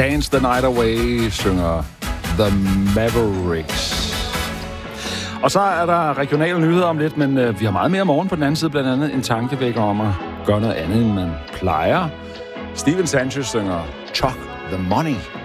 Dance the Night Away synger The Mavericks. Og så er der regionale nyheder om lidt, men vi har meget mere morgen på den anden side, blandt andet en tankevækker om at gøre noget andet, end man plejer. Steven Sanchez synger Chuck the Money.